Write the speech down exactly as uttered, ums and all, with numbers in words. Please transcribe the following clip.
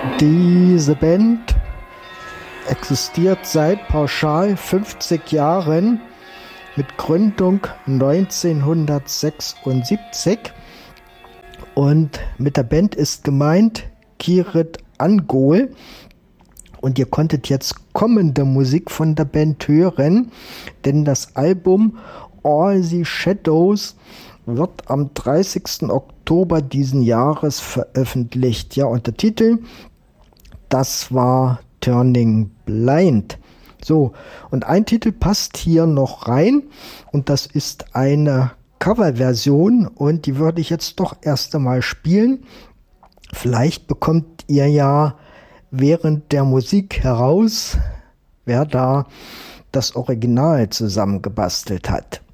Diese Band existiert seit pauschal fünfzig Jahren mit Gründung neunzehnhundertsechsundsiebzig. Und mit der Band ist gemeint Kirit Angol. Und ihr konntet jetzt kommende Musik von der Band hören, denn das Album All the Shadows wird am dreißigsten Oktober diesen Jahres veröffentlicht. Ja, und der Titel, das war Turning Blind. So, und ein Titel passt hier noch rein und das ist eine Coverversion und die würde ich jetzt doch erst einmal spielen. Vielleicht bekommt ihr ja während der Musik heraus, wer da das Original zusammengebastelt hat.